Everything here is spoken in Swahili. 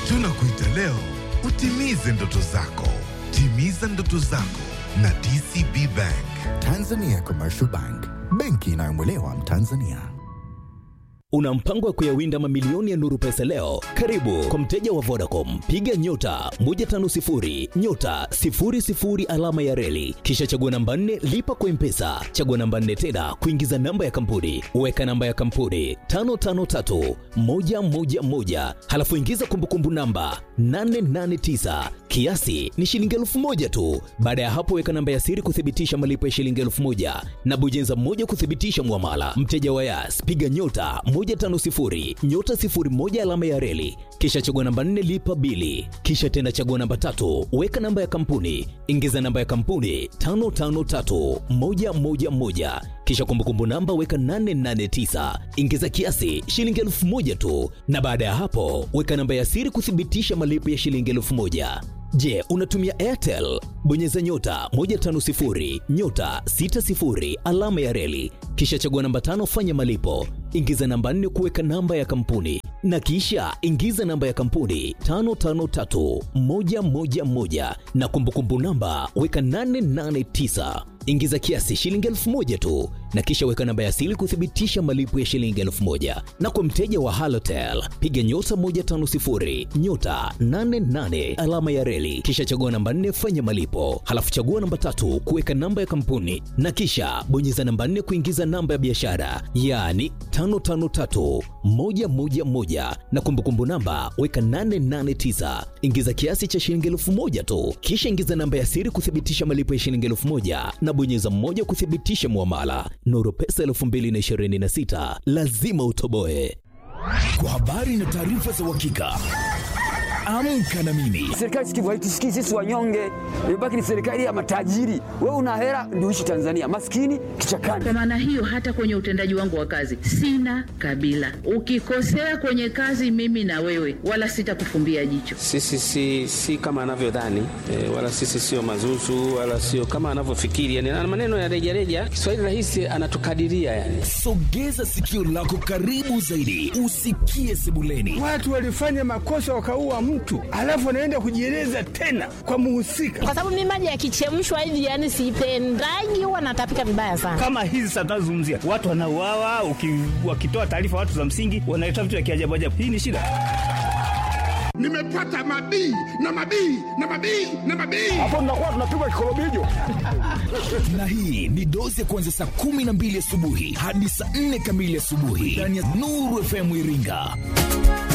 Tunakuita leo utimize ndoto zako. Timiza ndoto zako na DCB Bank. Tanzania Commercial Bank, benki inayomwelewa Mtanzania. Una mpango wa kuyawinda mamilioni ya Nuru Pesa leo? Karibu kwa mteja wa Vodacom, piga nyota 150 nyota 00 alama ya reli, kisha chagua namba 4 lipa kwa M-Pesa, chagua namba 4 tena kuingiza namba ya kampuni, weka namba ya kampuni 553111, halafu ingiza kumbukumbu namba 889, kiasi ni shilingi 1000 tu. Baada ya hapo weka namba ya siri kuthibitisha malipo ya shilingi 1000 na bonyeza moja kuthibitisha muamala. Mteja wa Yas, piga nyota 150 nyota 01 alama ya reli, kisha chagua namba 4 lipa bili, kisha tena chagua namba 3 weka namba ya kampuni, ingiza namba ya kampuni 553111, kisha kumbukumbu namba weka 889, ingiza kiasi shilingi 1000 tu, na baada ya hapo weka namba ya siri kuthibitisha malipo ya shilingi 1000. Je, unatumia Airtel? Bonyeza nyota 150 nyota 60 alama ya reli, kisha chagua namba 5 fanya malipo, ingiza namba 4 kuweka namba ya kampuni, na kisha ingiza namba ya kampuni 553111, na kumbukumbu namba weka 889, ingiza kiasi shilingi 1000 tu, na kisha weka namba ya siri kuthibitisha malipo ya shilingi 1000. Na kwa mteja wa Halotel, piga nyota 150 nyota 88 alama ya reli, kisha chagua namba 4 fanya malipo, halafu chagua namba 3 kuweka namba ya kampuni, na kisha bonyeza namba 4 kuingiza namba ya biashara, yani 553111, na kumbukumbu namba weka 889, ingiza kiasi cha shilingi 1000 tu, kisha ingiza namba ya siri kuthibitisha malipo ya shilingi 1000 na bonyeza moja kuthibitisha muamala. Nuru Pesa 2026, lazima utoboe. Kwa habari na taarifa za uhakika, amka na mimi. Serikali sikivu haitusikii sisi wanyonge, imebaki ni serikali ya matajiri. Wewe una hela ndio uishi Tanzania, maskini kichakani. Kwa maana hiyo hata kwenye utendaji wangu wa kazi sina kabila. Ukikosea kwenye kazi mimi na wewe, wala sitakufumbia jicho. Sisi si kama anavyodhani, wala sisi sio mazuzu, wala sio kama anavyofikiri. Yani na maneno ya rejareja, Kiswahili rahisi anatukadiria yani. Sogeza sikio lako karibu zaidi, usikie sebuleni. Watu walifanya makosa wakaua mtu, alafu anaenda kujieleza tena kwa muhusika. Kwa sababu mimi maji yakichemshwa hivi yani sipendagi, huwa natapika vibaya sana. Kama hizi satazungumzia watu wanauawa, wakitoa taarifa watu za msingi wanaleta vitu vya kiajabu ajabu. Hii ni shida. Nimepata mabii na mabii na mabii na mabii. Hapo tunakuwa tunapigwa kikorobijo. Na hii ni dozi ya kuanzia saa 12 asubuhi hadi saa 4 kamili asubuhi ndani ya Nuru FM Iringa.